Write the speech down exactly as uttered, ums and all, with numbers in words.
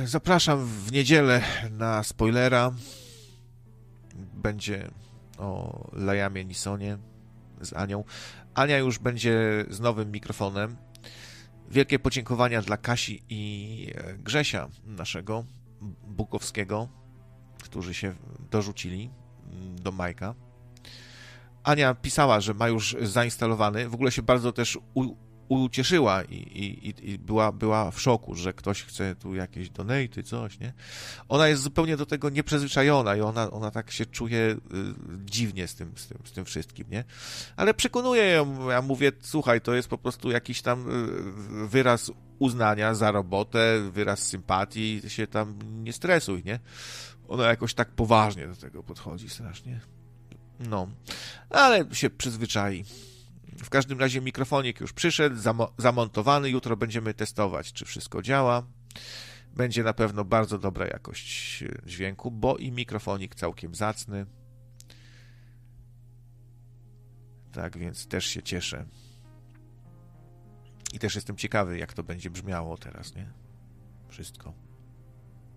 Zapraszam w niedzielę na spoilera. Będzie o Liamie Neesonie z Anią. Ania już będzie z nowym mikrofonem. Wielkie podziękowania dla Kasi i Grzesia, naszego Bukowskiego, którzy się dorzucili do Majka. Ania pisała, że ma już zainstalowany. W ogóle się bardzo też u, ucieszyła i, i, i była, była w szoku, że ktoś chce tu jakieś donaty, coś, nie? Ona jest zupełnie do tego nieprzyzwyczajona i ona, ona tak się czuje y, dziwnie z tym, z, tym, z tym wszystkim, nie? Ale przekonuję ją, ja mówię, słuchaj, to jest po prostu jakiś tam y, wyraz uznania za robotę, wyraz sympatii, się tam nie stresuj, nie? Ona jakoś tak poważnie do tego podchodzi strasznie. No, ale się przyzwyczai. W każdym razie mikrofonik już przyszedł, zamo- zamontowany. Jutro będziemy testować, czy wszystko działa. Będzie na pewno bardzo dobra jakość dźwięku, bo i mikrofonik całkiem zacny. Tak więc też się cieszę. I też jestem ciekawy, jak to będzie brzmiało teraz, nie? Wszystko.